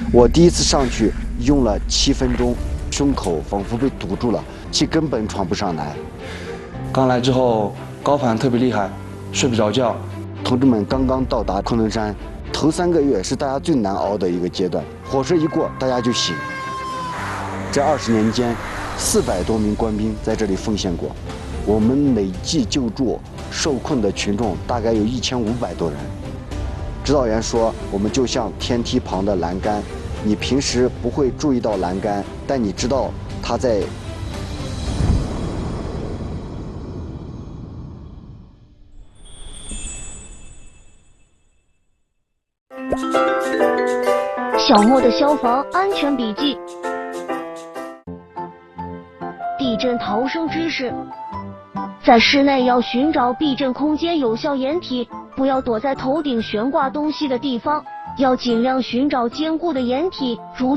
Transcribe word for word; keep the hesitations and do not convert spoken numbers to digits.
我第一次上去用了七分钟，胸口仿佛被堵住了，气根本喘不上来。 刚来之后高反特别厉害，睡不着觉。 同志们刚刚到达昆仑山，头三个月是大家最难熬的一个阶段，火车一过，大家就醒。这二十年间，四百多名官兵在这里奉献过，我们累计救助受困的群众大概有一千五百多人。指导员说，我们就像天梯旁的栏杆，你平时不会注意到栏杆，但你知道它在。 小莫的消防安全笔记：地震逃生知识，在室内要寻找避震空间有效掩体，不要躲在头顶悬挂东西的地方，要尽量寻找坚固的掩体，如